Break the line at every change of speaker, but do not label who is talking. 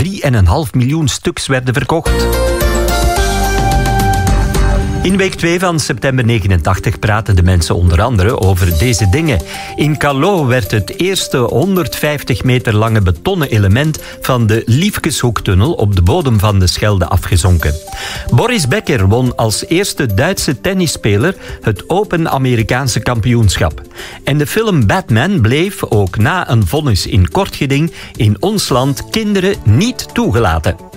3,5 miljoen stuks werden verkocht. In week 2 van september 89 praten de mensen onder andere over deze dingen. In Callot werd het eerste 150 meter lange betonnen element van de Liefkeshoektunnel op de bodem van de Schelde afgezonken. Boris Becker won als eerste Duitse tennisspeler het Open Amerikaanse kampioenschap. En de film Batman bleef, ook na een vonnis in kort geding, in ons land kinderen niet toegelaten.